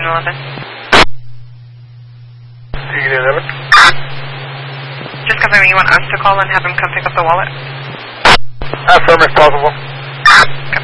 11. Unit 11. Just confirming you want us to call and have him come pick up the wallet? Affirm if possible. Okay.